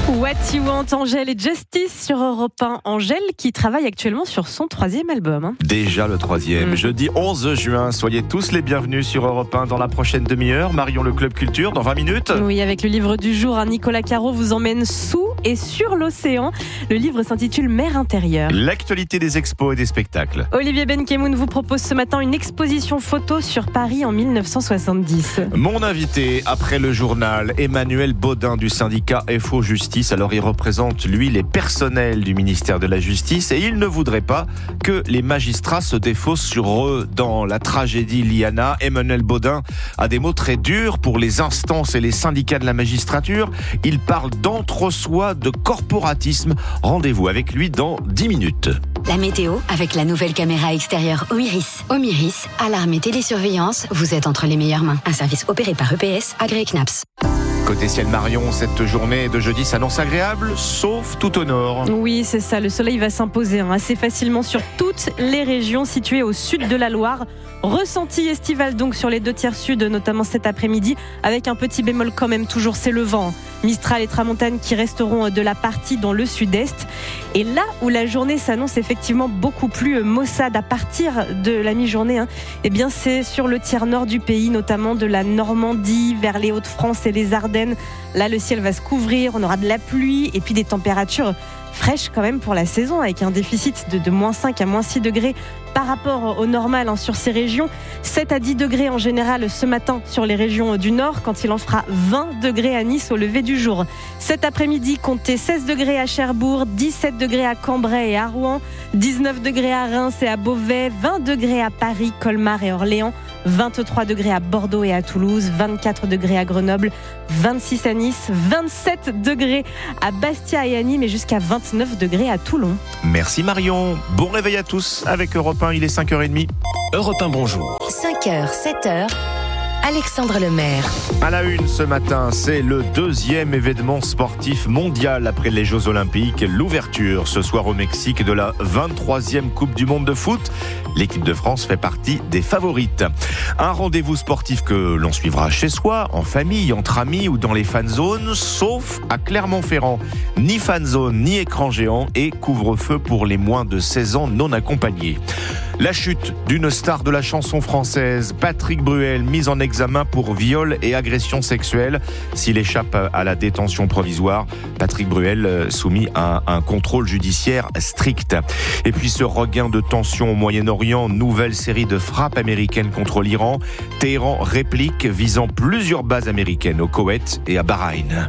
What You Want, Angèle et Justice sur Europe 1. Angèle qui travaille actuellement sur son 3e album. Déjà le 3e. Jeudi 11 juin, soyez tous les bienvenus sur Europe 1 dans la prochaine demi-heure. Marion, le Club Culture, dans 20 minutes. Oui, avec le livre du jour, Nicolas Caro vous emmène sous et sur l'océan. Le livre s'intitule Mer intérieure. L'actualité des expos et des spectacles. Olivier Benkemoun vous propose ce matin une exposition photo sur Paris en 1970. Mon invité, après le journal, Emmanuel Baudin du syndicat FO Justice. Alors il représente, lui, les personnels du ministère de la Justice et il ne voudrait pas que les magistrats se défaussent sur eux. Dans la tragédie Liana, Emmanuel Baudin a des mots très durs pour les instances et les syndicats de la magistrature. Il parle d'entre-soi, de corporatisme. Rendez-vous avec lui dans 10 minutes. La météo avec la nouvelle caméra extérieure Omiris. Omiris, alarme et télésurveillance, vous êtes entre les meilleures mains. Un service opéré par EPS, agréé CNAPS. Côté ciel Marion, cette journée de jeudi s'annonce agréable, sauf tout au nord. Oui, c'est ça, le soleil va s'imposer assez facilement sur toutes les régions situées au sud de la Loire. Ressenti estival donc sur les 2 tiers sud, notamment cet après-midi, avec un petit bémol quand même, toujours c'est le vent. Mistral et tramontane qui resteront de la partie dans le sud-est. Et là où la journée s'annonce effectivement beaucoup plus maussade à partir de la mi-journée, eh bien c'est sur le tiers nord du pays, notamment de la Normandie vers les Hauts-de-France et les Ardennes. Là, le ciel va se couvrir, on aura de la pluie et puis des températures fraîches quand même pour la saison, avec un déficit de moins 5 à moins 6 degrés par rapport au normal sur ces régions. 7 à 10 degrés en général ce matin sur les régions du nord, quand il en fera 20 degrés à Nice au lever du jour. Cet après-midi, comptez 16 degrés à Cherbourg, 17 degrés à Cambrai et à Rouen, 19 degrés à Reims et à Beauvais, 20 degrés à Paris, Colmar et Orléans, 23 degrés à Bordeaux et à Toulouse, 24 degrés à Grenoble, 26 à Nice, 27 degrés à Bastia et à Nîmes et jusqu'à 29 degrés à Toulon. Merci Marion, bon réveil à tous avec Europe 1, il est 5h30. Europe 1, bonjour. 5h, 7h, Alexandre Lemaire. À la une ce matin, c'est le 2e événement sportif mondial après les Jeux Olympiques. L'ouverture ce soir au Mexique de la 23e Coupe du Monde de foot. L'équipe de France fait partie des favorites. Un rendez-vous sportif que l'on suivra chez soi, en famille, entre amis ou dans les fan zones, sauf à Clermont-Ferrand. Ni fan zone, ni écran géant et couvre-feu pour les moins de 16 ans non accompagnés. La chute d'une star de la chanson française, Patrick Bruel, mis en examen pour viol et agression sexuelle. S'il échappe à la détention provisoire, Patrick Bruel soumis à un contrôle judiciaire strict. Et puis ce regain de tension au Moyen-Orient, nouvelle série de frappes américaines contre l'Iran. Téhéran réplique visant plusieurs bases américaines au Koweït et à Bahreïn.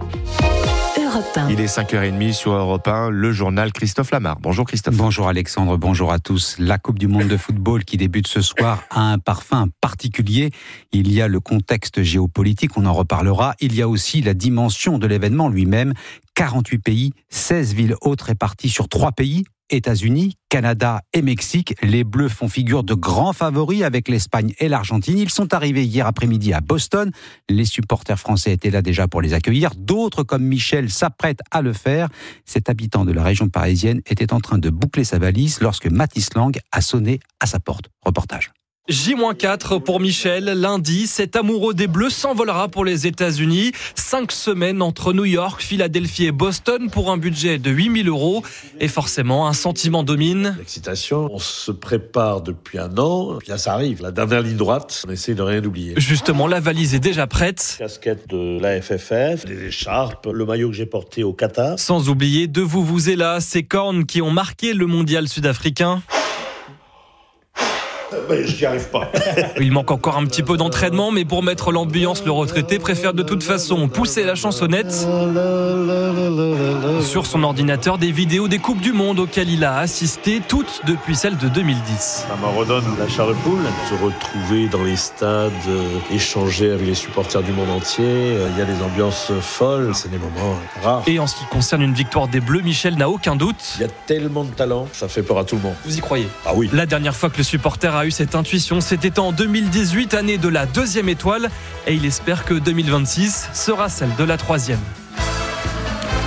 Il est 5h30 sur Europe 1, le journal Christophe Lamar. Bonjour Christophe. Bonjour Alexandre, bonjour à tous. La Coupe du Monde de football qui débute ce soir a un parfum particulier. Il y a le contexte géopolitique, on en reparlera. Il y a aussi la dimension de l'événement lui-même. 48 pays, 16 villes hautes réparties sur 3 pays. États-Unis, Canada et Mexique. Les Bleus font figure de grands favoris avec l'Espagne et l'Argentine. Ils sont arrivés hier après-midi à Boston. Les supporters français étaient là déjà pour les accueillir. D'autres, comme Michel, s'apprêtent à le faire. Cet habitant de la région parisienne était en train de boucler sa valise lorsque Mathis Lang a sonné à sa porte. Reportage. J-4 pour Michel. Lundi, cet amoureux des Bleus s'envolera pour les États-Unis. 5 semaines entre New York, Philadelphie et Boston pour un budget de 8 000 €. Et forcément, un sentiment domine. L'excitation, on se prépare depuis un an. Puis là, ça arrive. La dernière ligne droite, on essaie de rien oublier. Justement, la valise est déjà prête. Casquette de la FFF, des écharpes, le maillot que j'ai porté au Qatar. Sans oublier de Vuvuzela, ces cornes qui ont marqué le mondial sud-africain. Mais j'y arrive pas. Il manque encore un petit peu d'entraînement, mais pour mettre l'ambiance, le retraité préfère de toute façon pousser la chansonnette. Sur son ordinateur, des vidéos des Coupes du Monde auxquelles il a assisté, toutes depuis celle de 2010. Ça me redonne la chair de poule. Se retrouver dans les stades, échanger avec les supporters du monde entier. Il y a des ambiances folles, c'est des moments rares. Et en ce qui concerne une victoire des Bleus, Michel n'a aucun doute. Il y a tellement de talent, ça fait peur à tout le monde. Vous y croyez ? Ah oui. La dernière fois que le supporter a eu cette intuition, c'était en 2018, année de la 2e étoile, et il espère que 2026 sera celle de la 3e.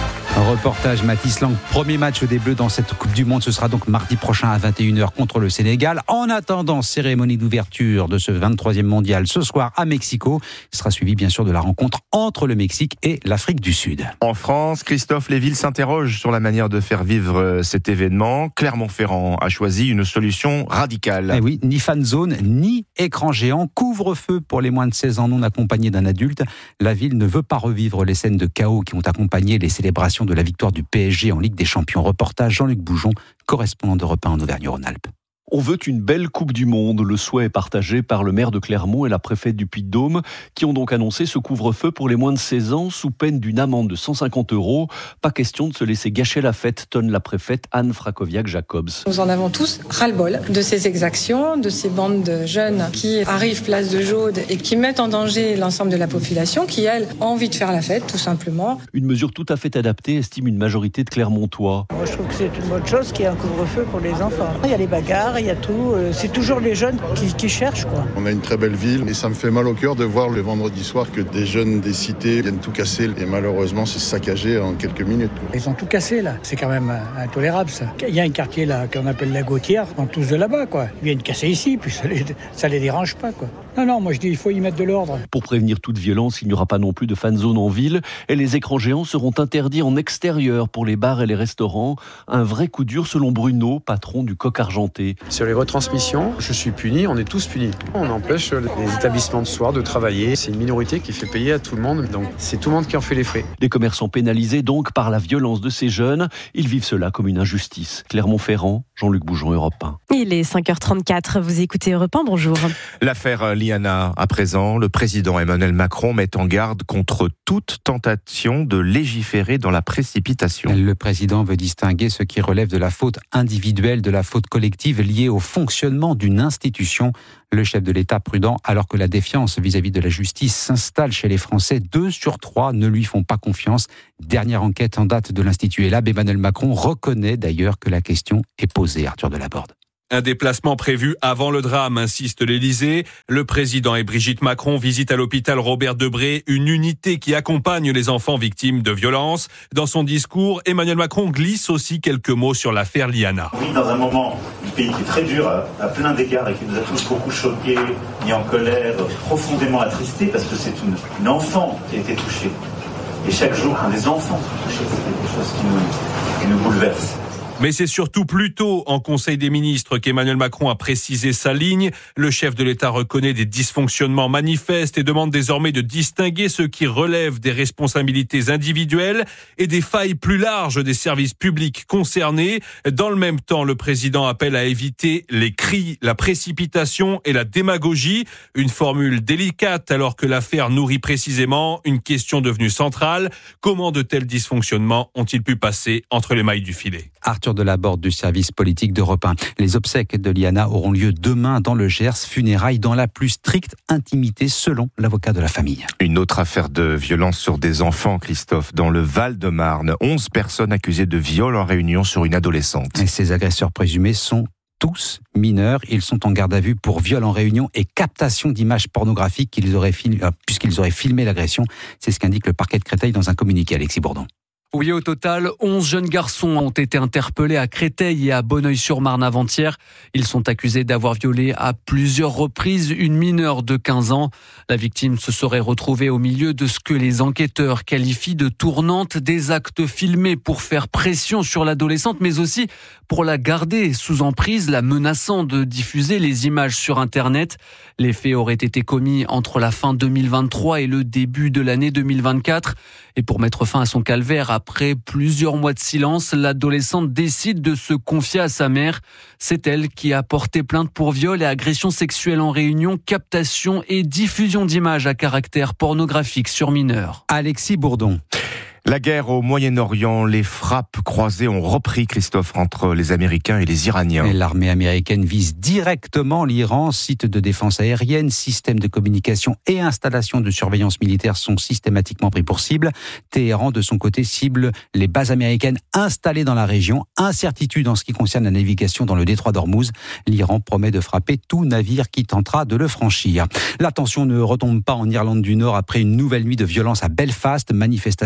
Reportage Mathis Lang, premier match des Bleus dans cette Coupe du Monde, ce sera donc mardi prochain à 21h contre le Sénégal. En attendant, cérémonie d'ouverture de ce 23e mondial ce soir à Mexico. Il sera suivi bien sûr de la rencontre entre le Mexique et l'Afrique du Sud. En France, Christophe, les villes s'interrogent sur la manière de faire vivre cet événement. Clermont-Ferrand a choisi une solution radicale. Eh oui, ni fan zone, ni écran géant, couvre-feu pour les moins de 16 ans non accompagnés d'un adulte. La ville ne veut pas revivre les scènes de chaos qui ont accompagné les célébrations de la victoire du PSG en Ligue des Champions. Reportage Jean-Luc Boujon, correspondant d'Europe 1 en Auvergne-Rhône-Alpes. On veut une belle Coupe du Monde. Le souhait est partagé par le maire de Clermont et la préfète du Puy-de-Dôme, qui ont donc annoncé ce couvre-feu pour les moins de 16 ans sous peine d'une amende de 150 €. Pas question de se laisser gâcher la fête, tonne la préfète Anne Frakowiak-Jacobs. Nous en avons tous ras-le-bol de ces exactions, de ces bandes de jeunes qui arrivent place de Jaude et qui mettent en danger l'ensemble de la population, qui, elle, a envie de faire la fête, tout simplement. Une mesure tout à fait adaptée, estime une majorité de Clermontois. Moi, je trouve que c'est une bonne chose qu'il y ait un couvre-feu pour les enfants. Il y a les bagarres, il y a tout. C'est toujours les jeunes qui cherchent, quoi. On a une très belle ville et ça me fait mal au cœur de voir le vendredi soir que des jeunes des cités viennent tout casser et malheureusement c'est saccagé en quelques minutes. Ils ont tout cassé là. C'est quand même intolérable ça. Il y a un quartier là qu'on appelle la Gautière, ils sont tous de là-bas, quoi. Ils viennent casser ici, puis ça les dérange pas, quoi. Non, moi je dis il faut y mettre de l'ordre. Pour prévenir toute violence, il n'y aura pas non plus de fan zone en ville et les écrans géants seront interdits en extérieur pour les bars et les restaurants. Un vrai coup dur selon Bruno, patron du Coq Argenté. Sur les retransmissions, je suis puni, on est tous punis. On empêche les établissements de soir de travailler. C'est une minorité qui fait payer à tout le monde, donc c'est tout le monde qui en fait les frais. Les commerçants pénalisés donc par la violence de ces jeunes, ils vivent cela comme une injustice. Clermont-Ferrand, Jean-Luc Boujon, Europe 1. Il est 5h34, vous écoutez Europe 1, bonjour. L'affaire Liana, à présent, le président Emmanuel Macron met en garde contre toute tentation de légiférer dans la précipitation. Le président veut distinguer ce qui relève de la faute individuelle de la faute collective liée au fonctionnement d'une institution. Le chef de l'État prudent, alors que la défiance vis-à-vis de la justice s'installe chez les Français, 2 sur 3 ne lui font pas confiance. Dernière enquête en date de l'Institut ELAB, Emmanuel Macron reconnaît d'ailleurs que la question est posée. Arthur Delaborde. Un déplacement prévu avant le drame, insiste l'Élysée. Le président et Brigitte Macron visitent à l'hôpital Robert Debré une unité qui accompagne les enfants victimes de violences. Dans son discours, Emmanuel Macron glisse aussi quelques mots sur l'affaire Liana. Oui, dans un moment du pays qui est très dur à plein d'égards et qui nous a tous beaucoup choqués, mis en colère, profondément attristés, parce que c'est une enfant qui a été touchée. Et chaque jour, quand des enfants sont touchés, c'est quelque chose qui nous bouleverse. Mais c'est surtout plus tôt en Conseil des ministres qu'Emmanuel Macron a précisé sa ligne. Le chef de l'État reconnaît des dysfonctionnements manifestes et demande désormais de distinguer ce qui relève des responsabilités individuelles et des failles plus larges des services publics concernés. Dans le même temps, le président appelle à éviter les cris, la précipitation et la démagogie. Une formule délicate alors que l'affaire nourrit précisément une question devenue centrale. Comment de tels dysfonctionnements ont-ils pu passer entre les mailles du filet ? Arthur Delaborde du service politique d'Europe 1. Les obsèques de Liana auront lieu demain dans le Gers, funérailles dans la plus stricte intimité selon l'avocat de la famille. Une autre affaire de violence sur des enfants, Christophe, dans le Val-de-Marne. 11 personnes accusées de viol en réunion sur une adolescente. Et ces agresseurs présumés sont tous mineurs. Ils sont en garde à vue pour viol en réunion et captation d'images pornographiques puisqu'ils auraient filmé l'agression. C'est ce qu'indique le parquet de Créteil dans un communiqué. Alexis Bourdon. Oui, au total, 11 jeunes garçons ont été interpellés à Créteil et à Bonneuil-sur-Marne avant-hier. Ils sont accusés d'avoir violé à plusieurs reprises une mineure de 15 ans. La victime se serait retrouvée au milieu de ce que les enquêteurs qualifient de tournante, des actes filmés pour faire pression sur l'adolescente, mais aussi pour la garder sous emprise, la menaçant de diffuser les images sur Internet. Les faits auraient été commis entre la fin 2023 et le début de l'année 2024. Et pour mettre fin à son calvaire, après plusieurs mois de silence, l'adolescente décide de se confier à sa mère. C'est elle qui a porté plainte pour viol et agression sexuelle en réunion, captation et diffusion d'images à caractère pornographique sur mineurs. Alexis Bourdon. La guerre au Moyen-Orient, les frappes croisées ont repris, Christophe, entre les Américains et les Iraniens. Et l'armée américaine vise directement l'Iran. Sites de défense aérienne, systèmes de communication et installations de surveillance militaire sont systématiquement pris pour cible. Téhéran, de son côté, cible les bases américaines installées dans la région. Incertitude en ce qui concerne la navigation dans le détroit d'Ormuz. L'Iran promet de frapper tout navire qui tentera de le franchir. La tension ne retombe pas en Irlande du Nord après une nouvelle nuit de violence à Belfast. Manifestation contre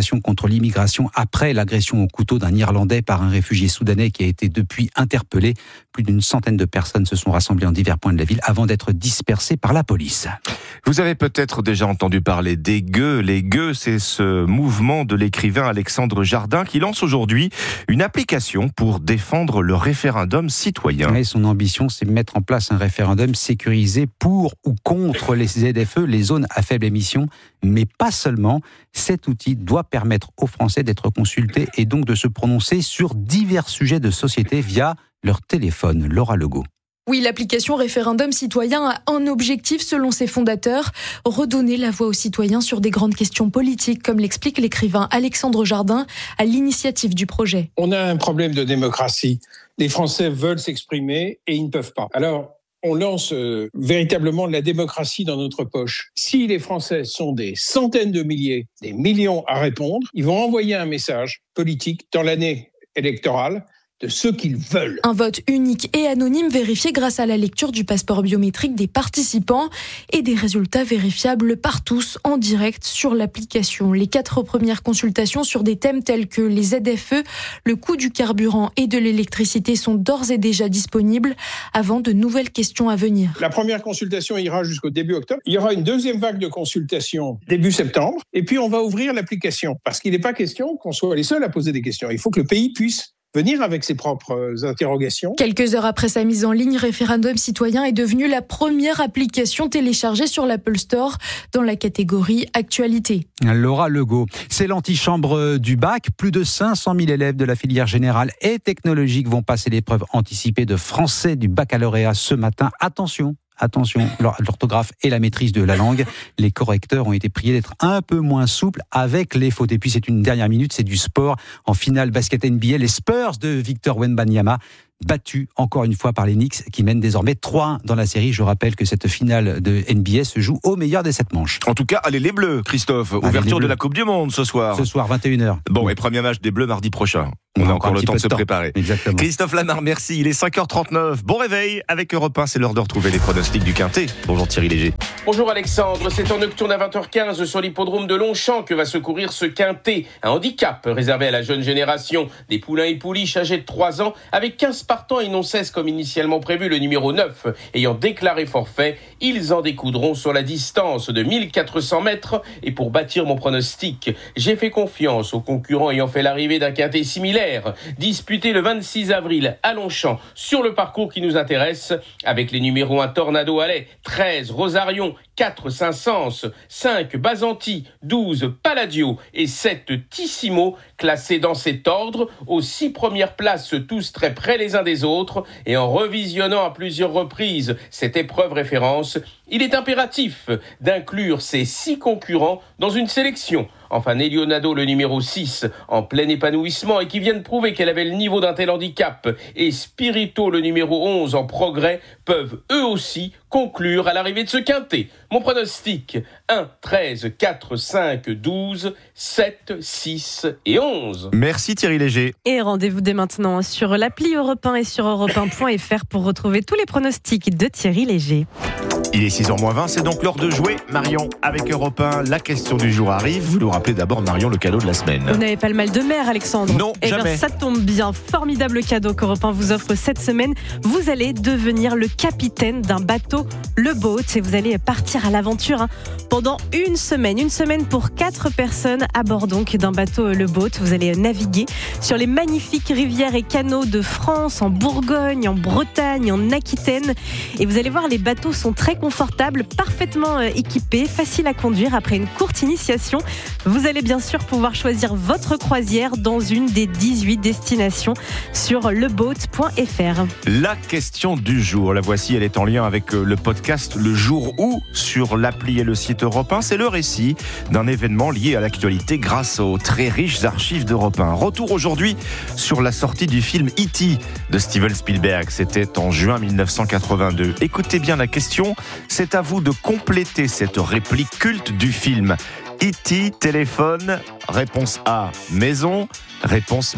contre l'immigration après l'agression au couteau d'un Irlandais par un réfugié soudanais qui a été depuis interpellé. Plus d'une centaine de personnes se sont rassemblées en divers points de la ville avant d'être dispersées par la police. Vous avez peut-être déjà entendu parler des gueux. Les gueux, c'est ce mouvement de l'écrivain Alexandre Jardin qui lance aujourd'hui une application pour défendre le référendum citoyen. Et son ambition, c'est de mettre en place un référendum sécurisé pour ou contre les ZFE, les zones à faible émission, mais pas seulement. Cet outil doit permettre aux Français d'être consultés et donc de se prononcer sur divers sujets de société via leur téléphone. Laura Legault. Oui, l'application Référendum Citoyen a un objectif selon ses fondateurs, redonner la voix aux citoyens sur des grandes questions politiques, comme l'explique l'écrivain Alexandre Jardin à l'initiative du projet. On a un problème de démocratie. Les Français veulent s'exprimer et ils ne peuvent pas. Alors, on lance véritablement la démocratie dans notre poche. Si les Français sont des centaines de milliers, des millions à répondre, ils vont envoyer un message politique dans l'année électorale de ce qu'ils veulent. Un vote unique et anonyme vérifié grâce à la lecture du passeport biométrique des participants et des résultats vérifiables par tous en direct sur l'application. Les 4 premières consultations sur des thèmes tels que les ZFE, le coût du carburant et de l'électricité sont d'ores et déjà disponibles avant de nouvelles questions à venir. La première consultation ira jusqu'au début octobre. Il y aura une deuxième vague de consultations début septembre. Et puis on va ouvrir l'application. Parce qu'il n'est pas question qu'on soit les seuls à poser des questions. Il faut que le pays puisse venir avec ses propres interrogations. Quelques heures après sa mise en ligne, Référendum Citoyen est devenu la première application téléchargée sur l'Apple Store dans la catégorie Actualité. Laura Legault, c'est l'antichambre du bac. Plus de 500 000 élèves de la filière générale et technologique vont passer l'épreuve anticipée de français du baccalauréat ce matin. Attention, l'orthographe et la maîtrise de la langue. Les correcteurs ont été priés d'être un peu moins souples avec les fautes. Et puis c'est une dernière minute, c'est du sport. En finale basket NBA, les Spurs de Victor Wembanyama battus encore une fois par les Knicks qui mènent désormais 3-1 dans la série. Je rappelle que cette finale de NBA se joue au meilleur des 7 manches. En tout cas, allez les Bleus, Christophe. Ouverture de la Coupe du Monde ce soir. Ce soir, 21h. Bon, et premier match des Bleus mardi prochain. On a encore le temps de se préparer. Exactement. Christophe Lanard, merci. Il est 5h39. Bon réveil avec Europe 1. C'est l'heure de retrouver les pronostics du Quintet. Bonjour Thierry Léger. Bonjour Alexandre. C'est en nocturne à 20h15 sur l'hippodrome de Longchamp que va se courir ce Quintet. Un handicap réservé à la jeune génération. Des poulains et pouliches âgés de 3 ans avec 15 partants et non 16 comme initialement prévu. Le numéro 9 ayant déclaré forfait. Ils en découdront sur la distance de 1400 mètres. Et pour bâtir mon pronostic, j'ai fait confiance aux concurrents ayant fait l'arrivée d'un Quintet similaire disputé le 26 avril à Longchamp sur le parcours qui nous intéresse avec les numéros 1 Tornado Allais, 13 Rosarion, 4 Saint-Sens, 5 Basanti, 12 Palladio et 7 Tissimo classés dans cet ordre aux 6 premières places, tous très près les uns des autres. Et en revisionnant à plusieurs reprises cette épreuve référence, il est impératif d'inclure ces 6 concurrents dans une sélection. Enfin, Nelionado, le numéro 6, en plein épanouissement et qui vient de prouver qu'elle avait le niveau d'un tel handicap, et Spirito, le numéro 11, en progrès, peuvent eux aussi conclure à l'arrivée de ce Quintet. Mon pronostic, 1, 13, 4, 5, 12, 7, 6 et 11. Merci Thierry Léger. Et rendez-vous dès maintenant sur l'appli Europe 1 et sur europe1.fr pour retrouver tous les pronostics de Thierry Léger. Il est 6h20, c'est donc l'heure de jouer. Marion, avec Europe 1, la question du jour arrive. Vous nous rappelez d'abord, Marion, le cadeau de la semaine. Vous n'avez pas le mal de mer, Alexandre? Non, jamais. Bien, ça tombe bien. Formidable cadeau qu'Europe 1 vous offre cette semaine. Vous allez devenir le capitaine d'un bateau, le Boat, et vous allez partir à l'aventure pendant une semaine. Une semaine pour 4 personnes à bord donc d'un bateau, le Boat. Vous allez naviguer sur les magnifiques rivières et canaux de France, en Bourgogne, en Bretagne, en Aquitaine. Et vous allez voir, les bateaux sont très confortables, parfaitement équipés, faciles à conduire. Après une courte initiation, vous allez bien sûr pouvoir choisir votre croisière dans une des 18 destinations sur leboat.fr. La question du jour, la voici, elle est en lien avec le podcast Le Jour Où sur l'appli et le site Europe 1. C'est le récit d'un événement lié à l'actualité grâce aux très riches archives d'Europe 1. Retour aujourd'hui sur la sortie du film E.T. de Steven Spielberg. C'était en juin 1982. Écoutez bien la question, c'est à vous de compléter cette réplique culte du film. E.T. téléphone, réponse A, maison, réponse B,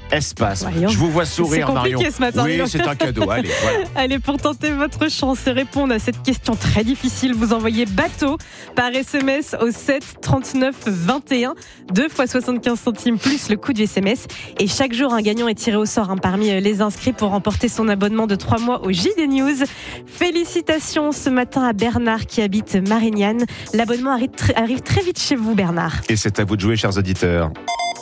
espace. Voyons. Je vous vois sourire, c'est compliqué Marion. Ce matin, oui, c'est un cadeau. Allez, voilà. Allez, pour tenter votre chance et répondre à cette question très difficile, vous envoyez bateau par SMS au 7 39 21, 2 fois 75 centimes plus le coût du SMS. Et chaque jour, un gagnant est tiré au sort parmi les inscrits pour remporter son abonnement de 3 mois au JD News. Félicitations ce matin à Bernard qui habite Marignane. L'abonnement arrive très vite chez vous, Bernard. Et c'est à vous de jouer, chers auditeurs.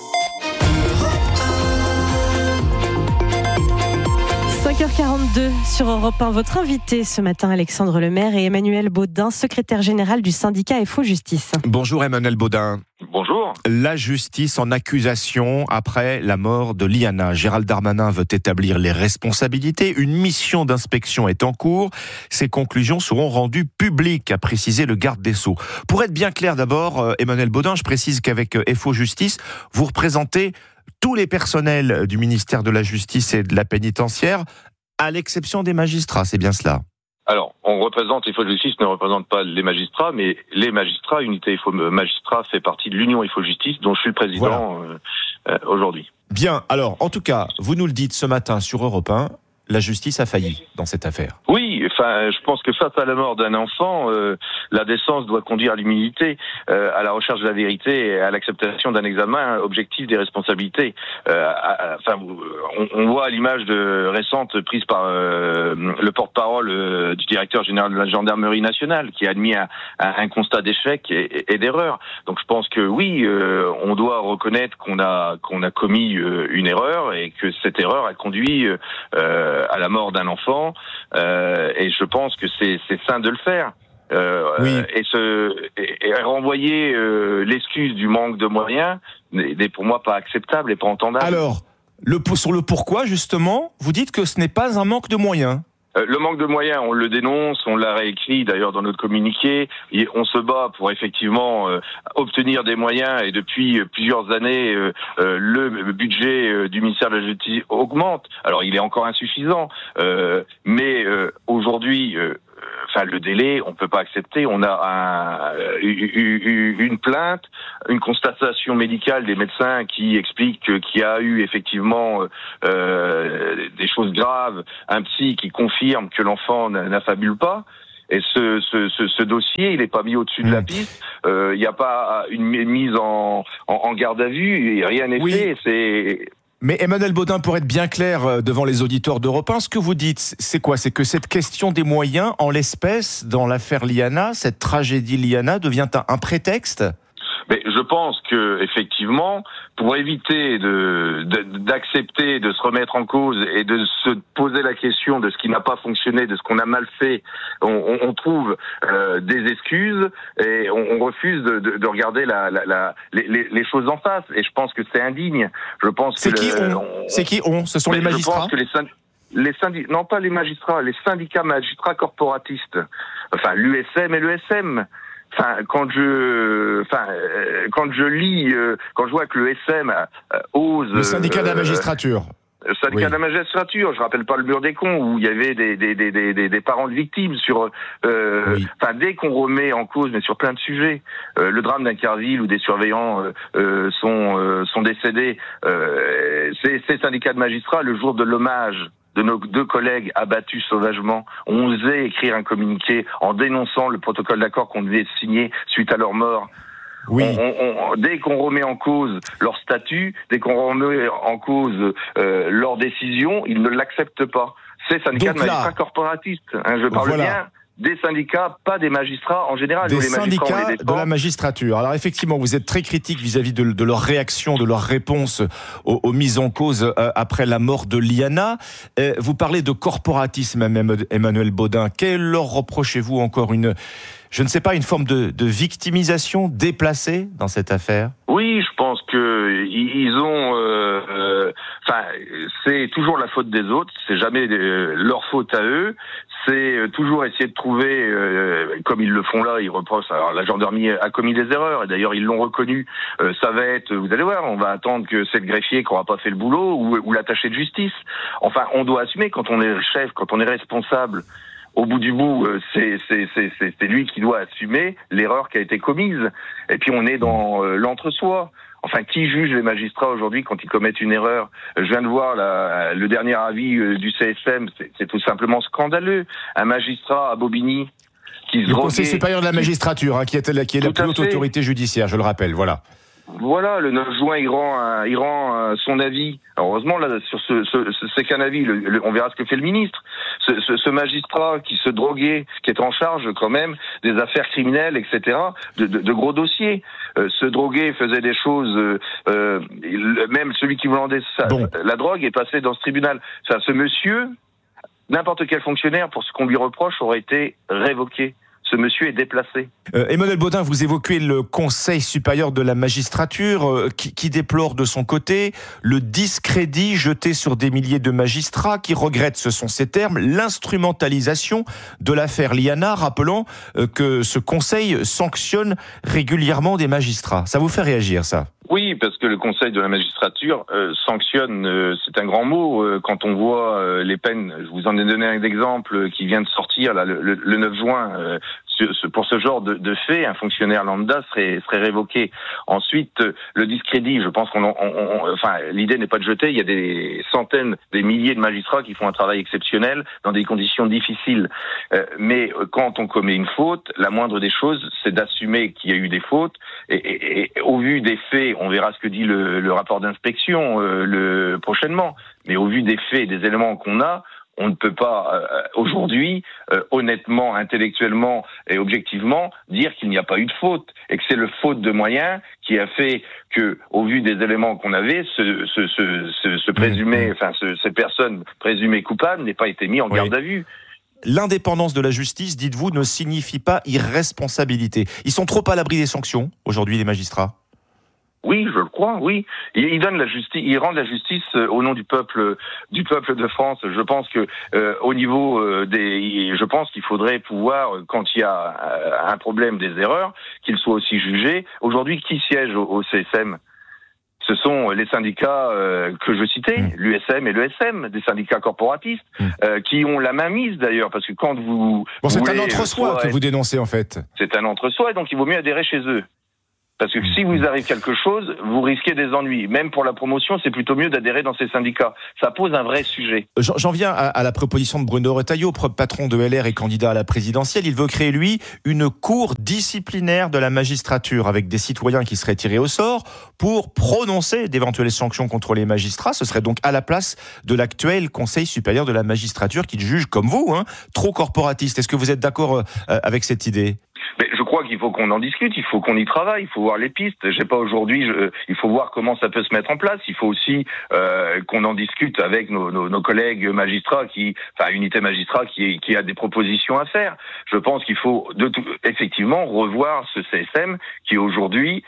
5h42 sur Europe 1. Votre invité ce matin, Alexandre Lemaire, et Emmanuel Baudin, secrétaire général du syndicat FO Justice. Bonjour Emmanuel Baudin. Bonjour. La justice en accusation après la mort de Liana. Gérald Darmanin veut établir les responsabilités. Une mission d'inspection est en cours. Ses conclusions seront rendues publiques, a précisé le garde des Sceaux. Pour être bien clair d'abord, Emmanuel Baudin, je précise qu'avec FO Justice, vous représentez tous les personnels du ministère de la Justice et de la pénitentiaire, à l'exception des magistrats, c'est bien cela? Alors, on représente, FO Justice ne représente pas les magistrats, mais les magistrats, Unité FO Magistrats fait partie de l'Union FO Justice, dont je suis le président aujourd'hui. Bien, alors, en tout cas, vous nous le dites ce matin sur Europe 1, la justice a failli dans cette affaire. Oui, enfin, je pense que face à la mort d'un enfant, la décence doit conduire à l'humilité, à la recherche de la vérité et à l'acceptation d'un examen objectif des responsabilités. On voit l'image récente prise par le porte-parole du directeur général de la gendarmerie nationale qui a admis un constat d'échec et d'erreur. Donc je pense que oui, on doit reconnaître qu'on a commis une erreur et que cette erreur a conduit à la mort d'un enfant, et je pense que c'est sain de le faire. Oui. Et renvoyer l'excuse du manque de moyens n'est pour moi pas acceptable et pas entendable. Alors, sur le pourquoi justement, vous dites que ce n'est pas un manque de moyens. Le manque de moyens, on le dénonce, on l'a réécrit d'ailleurs dans notre communiqué. Et on se bat pour effectivement obtenir des moyens, et depuis plusieurs années, le budget du ministère de la Justice augmente. Alors il est encore insuffisant, mais aujourd'hui, le délai, on peut pas accepter. On a une plainte, une constatation médicale des médecins qui explique qu'il y a eu effectivement des choses graves, un psy qui confirme que l'enfant n'affabule pas. Et ce dossier, il n'est pas mis au-dessus de la piste. Il n'y a pas une mise en garde à vue. Et rien n'est fait. Mais Emmanuel Baudin, pour être bien clair devant les auditeurs d'Europe 1, ce que vous dites, c'est quoi? C'est que cette question des moyens, en l'espèce, dans l'affaire Liana, cette tragédie Liana, devient un prétexte? Mais je pense que effectivement, pour éviter d'accepter, de se remettre en cause et de se poser la question de ce qui n'a pas fonctionné, de ce qu'on a mal fait, on trouve des excuses et on refuse de regarder les choses en face. Et je pense que c'est indigne. Je pense c'est qui on? Ce sont les magistrats. Je pense que non pas les magistrats, les syndicats magistrats corporatistes. Enfin, l'USM et l'ESM. Quand je lis, quand je vois que le SM ose... Le syndicat de la magistrature. Le syndicat de la magistrature, je rappelle pas le mur des cons, où il y avait des parents de victimes sur... dès qu'on remet en cause, mais sur plein de sujets, le drame d'Incarville où des surveillants sont décédés, ces syndicats de magistrats, le jour de l'hommage de nos 2 collègues abattus sauvagement, ont osé écrire un communiqué en dénonçant le protocole d'accord qu'on devait signer suite à leur mort. Oui. Dès qu'on remet en cause leur statut, dès qu'on remet en cause leur décision, ils ne l'acceptent pas. C'est syndicats de magistrats corporatistes. Je parle bien des syndicats, pas des magistrats en général. Des syndicats de la magistrature. Alors effectivement, vous êtes très critique vis-à-vis de leur réaction, de leur réponse aux mises en cause après la mort de Liana. Vous parlez de corporatisme, Emmanuel Baudin. Quel leur reprochez-vous encore une forme de victimisation déplacée dans cette affaire? Oui, je pense que ils ont... c'est toujours la faute des autres, c'est jamais leur faute à eux. C'est toujours essayer de trouver, comme ils le font là, ils reprochent. Alors la gendarmerie a commis des erreurs, et d'ailleurs ils l'ont reconnu. Ça va être, vous allez voir, on va attendre que c'est le greffier qui n'aura pas fait le boulot, ou l'attaché de justice. Enfin, on doit assumer quand on est chef, quand on est responsable. Au bout du bout, c'est lui qui doit assumer l'erreur qui a été commise. Et puis on est dans l'entre-soi. Enfin, qui juge les magistrats aujourd'hui quand ils commettent une erreur? Je viens de voir le dernier avis du CSM, c'est tout simplement scandaleux. Un magistrat à Bobigny qui se droguait... Le Conseil supérieur de la magistrature, qui est la plus haute autorité judiciaire, je le rappelle, voilà. Voilà, le 9 juin, il rend son avis. Alors, heureusement, là, sur c'est qu'un avis. On verra ce que fait le ministre. Ce magistrat qui se droguait, qui est en charge quand même des affaires criminelles, etc., de gros dossiers, se droguait, faisait des choses. Même celui qui vendait la drogue est passé dans ce tribunal. Enfin, ce monsieur, n'importe quel fonctionnaire, pour ce qu'on lui reproche, aurait été révoqué. Ce monsieur est déplacé. Emmanuel Baudin, vous évoquez le Conseil supérieur de la magistrature qui déplore de son côté le discrédit jeté sur des milliers de magistrats qui regrettent, ce sont ces termes, l'instrumentalisation de l'affaire Liana, rappelant que ce Conseil sanctionne régulièrement des magistrats. Ça vous fait réagir, ça ? Oui, parce que le Conseil de la magistrature sanctionne, c'est un grand mot, quand on voit les peines. Je vous en ai donné un exemple qui vient de sortir là, le 9 juin. Pour ce genre de fait, un fonctionnaire lambda serait révoqué. Ensuite, le discrédit, je pense enfin, l'idée n'est pas de jeter. Il y a des centaines, des milliers de magistrats qui font un travail exceptionnel dans des conditions difficiles. Mais quand on commet une faute, la moindre des choses, c'est d'assumer qu'il y a eu des fautes. Et au vu des faits, on verra ce que dit le rapport d'inspection prochainement. Mais au vu des faits et des éléments qu'on a, on ne peut pas aujourd'hui, honnêtement, intellectuellement et objectivement, dire qu'il n'y a pas eu de faute et que c'est le faute de moyens qui a fait que, au vu des éléments qu'on avait, ces personnes présumées coupables n'aient pas été mises en garde à vue. L'indépendance de la justice, dites-vous, ne signifie pas irresponsabilité. Ils sont trop à l'abri des sanctions aujourd'hui, les magistrats. Oui, je le crois, oui. Ils donnent la justice, ils rendent la justice au nom du peuple de France. Je pense que au niveau je pense qu'il faudrait pouvoir, quand il y a un problème des erreurs, qu'ils soient aussi jugés. Aujourd'hui, qui siège au CSM? Ce sont les syndicats que je citais, l'USM et l'ESM, des syndicats corporatistes, qui ont la main mise d'ailleurs, parce que quand vous... Bon, c'est un entre-soi que vous dénoncez en fait. C'est un entre-soi, et donc il vaut mieux adhérer chez eux. Parce que si vous arrive quelque chose, vous risquez des ennuis. Même pour la promotion, c'est plutôt mieux d'adhérer dans ces syndicats. Ça pose un vrai sujet. J'en viens à la proposition de Bruno Retailleau, patron de LR et candidat à la présidentielle. Il veut créer, lui, une cour disciplinaire de la magistrature avec des citoyens qui seraient tirés au sort pour prononcer d'éventuelles sanctions contre les magistrats. Ce serait donc à la place de l'actuel Conseil supérieur de la magistrature qui juge, comme vous, trop corporatiste. Est-ce que vous êtes d'accord avec cette idée ? Mais je crois qu'il faut qu'on en discute, il faut qu'on y travaille, il faut voir les pistes. Je sais pas aujourd'hui, il faut voir comment ça peut se mettre en place. Il faut aussi qu'on en discute avec nos collègues magistrats, unité magistrat qui a des propositions à faire. Je pense qu'il faut effectivement revoir ce CSM qui aujourd'hui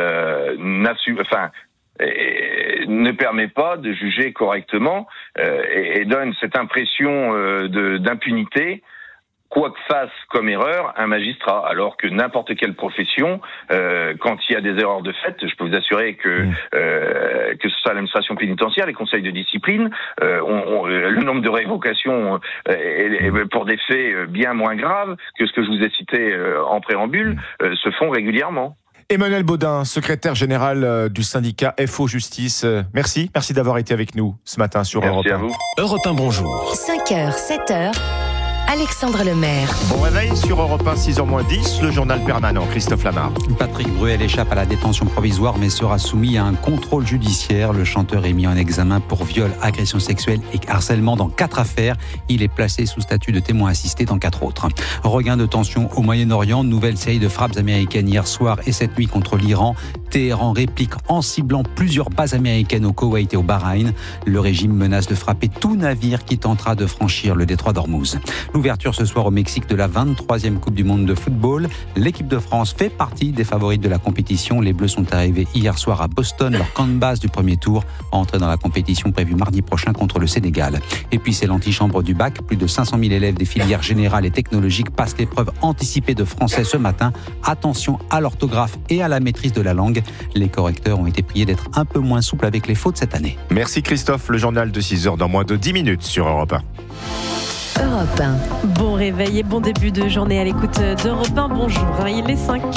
ne permet pas de juger correctement et donne cette impression d'impunité. Quoi que fasse comme erreur un magistrat, alors que n'importe quelle profession, quand il y a des erreurs de fait, je peux vous assurer que ce soit l'administration pénitentiaire, les conseils de discipline, le nombre de révocations pour des faits bien moins graves que ce que je vous ai cité en préambule, se font régulièrement. Emmanuel Baudin, secrétaire général du syndicat FO Justice. Merci d'avoir été avec nous ce matin sur Europe 1. Merci à vous. Europe 1, bonjour. 5h, 7h. Alexandre Lemaire. Bon réveil sur Europe 1, 6h-10, le journal permanent, Christophe Lamar. Patrick Bruel échappe à la détention provisoire mais sera soumis à un contrôle judiciaire. Le chanteur est mis en examen pour viol, agression sexuelle et harcèlement dans 4 affaires. Il est placé sous statut de témoin assisté dans 4 autres. Regain de tension au Moyen-Orient, nouvelle série de frappes américaines hier soir et cette nuit contre l'Iran. Téhéran réplique en ciblant plusieurs bases américaines au Koweït et au Bahreïn. Le régime menace de frapper tout navire qui tentera de franchir le détroit d'Ormuz. L'ouverture ce soir au Mexique de la 23e Coupe du Monde de football. L'équipe de France fait partie des favorites de la compétition. Les Bleus sont arrivés hier soir à Boston, leur camp de base du premier tour, entrée dans la compétition prévue mardi prochain contre le Sénégal. Et puis c'est l'antichambre du bac. Plus de 500 000 élèves des filières générales et technologiques passent l'épreuve anticipée de français ce matin. Attention à l'orthographe et à la maîtrise de la langue. Les correcteurs ont été priés d'être un peu moins souples avec les fautes cette année. Merci Christophe, le journal de 6h dans moins de 10 minutes sur Europe 1. Europe 1. Bon réveil et bon début de journée à l'écoute d'Europe 1. Bonjour, il est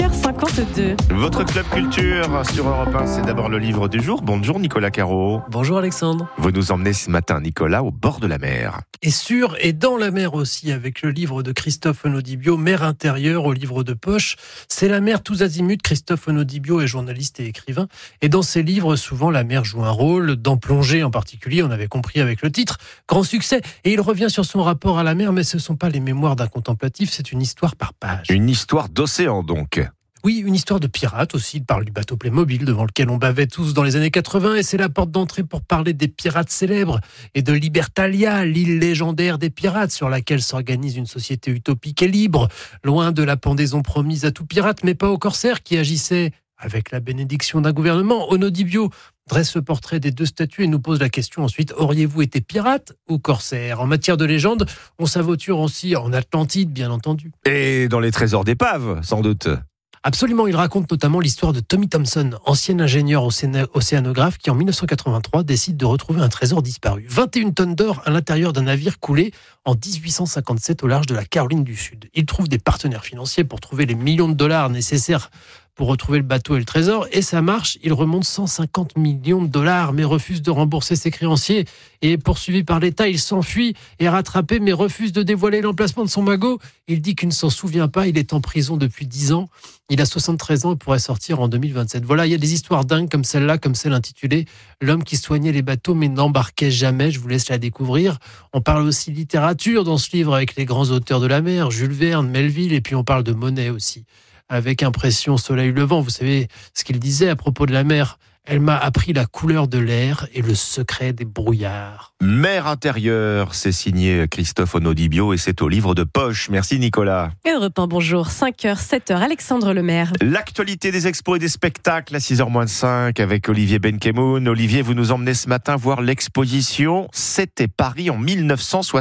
5h52. Votre club culture sur Europe 1, c'est d'abord le livre du jour. Bonjour Nicolas Caro. Bonjour Alexandre. Vous nous emmenez ce matin, Nicolas, au bord de la mer. Et sur et dans la mer aussi, avec le livre de Christophe Onodibio, Mer intérieure, au livre de poche. C'est la mer tous azimuts. Christophe Onodibio est journaliste et écrivain. Et dans ses livres, souvent la mer joue un rôle, dans Plongée en particulier, on avait compris avec le titre. Grand succès. Et il revient sur son rapport à la mer, mais ce ne sont pas les mémoires d'un contemplatif, c'est une histoire par page. Une histoire d'océan donc. Oui, une histoire de pirates aussi. Il parle du bateau Playmobil devant lequel on bavait tous dans les années 80 et c'est la porte d'entrée pour parler des pirates célèbres et de Libertalia, l'île légendaire des pirates sur laquelle s'organise une société utopique et libre, loin de la pendaison promise à tout pirate, mais pas aux corsaires qui agissaient avec la bénédiction d'un gouvernement. Onodibio dresse le portrait des deux statues et nous pose la question ensuite, auriez-vous été pirate ou corsaire ? En matière de légende, on s'aventure aussi en Atlantide, bien entendu. Et dans les trésors d'épave, sans doute. Absolument, il raconte notamment l'histoire de Tommy Thompson, ancien ingénieur océanographe qui en 1983 décide de retrouver un trésor disparu. 21 tonnes d'or à l'intérieur d'un navire coulé en 1857 au large de la Caroline du Sud. Il trouve des partenaires financiers pour trouver les millions de dollars nécessaires pour retrouver le bateau et le trésor, et ça marche, il remonte 150 millions de dollars, mais refuse de rembourser ses créanciers, et poursuivi par l'État, il s'enfuit, est rattrapé, mais refuse de dévoiler l'emplacement de son magot. Il dit qu'il ne s'en souvient pas, il est en prison depuis 10 ans, il a 73 ans et pourrait sortir en 2027. Voilà, il y a des histoires dingues comme celle-là, comme celle intitulée « L'homme qui soignait les bateaux mais n'embarquait jamais », je vous laisse la découvrir. On parle aussi littérature dans ce livre avec les grands auteurs de la mer, Jules Verne, Melville, et puis on parle de Monet aussi. Avec Impression, Soleil levant, vous savez ce qu'il disait à propos de la mer. Elle m'a appris la couleur de l'air et le secret des brouillards. Mer intérieure, c'est signé Christophe Onodibio et c'est au livre de poche. Merci Nicolas. Europe 1, bonjour, 5h, 7h, Alexandre Lemaire. L'actualité des expos et des spectacles à 6h-5 avec Olivier Benkemoun. Olivier, vous nous emmenez ce matin voir l'exposition « C'était Paris en 1970 ».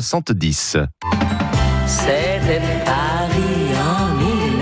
C'était Paris en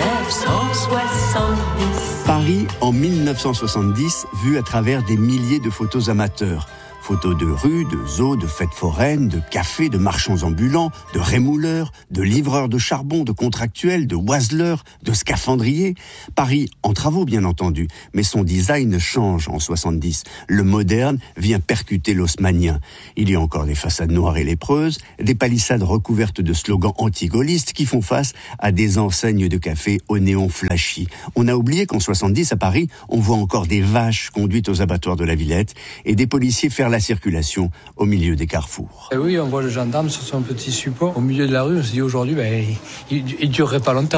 1970. Paris en 1970, vu à travers des milliers de photos amateurs. Photos de rues, de zoos, de fêtes foraines, de cafés, de marchands ambulants, de rémouleurs, de livreurs de charbon, de contractuels, de oiseleurs, de scaphandriers. Paris en travaux bien entendu, mais son design change en 70. Le moderne vient percuter l'haussmannien. Il y a encore des façades noires et lépreuses, des palissades recouvertes de slogans anti-gaullistes qui font face à des enseignes de café au néon flashy. On a oublié qu'en 70 à Paris, on voit encore des vaches conduites aux abattoirs de la Villette et des policiers faire la circulation au milieu des carrefours. Et oui, on voit le gendarme sur son petit support au milieu de la rue. On se dit aujourd'hui, il durerait pas longtemps.